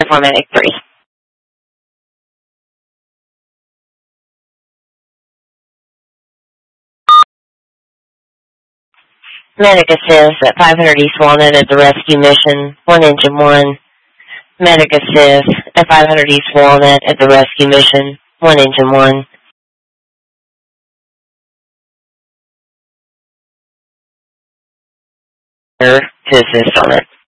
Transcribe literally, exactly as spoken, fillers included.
Medic three. Medic assist at five hundred East Walnut at the rescue mission, one engine one. Medic assist at five hundred East Walnut at the rescue mission, one engine one. To assist on it.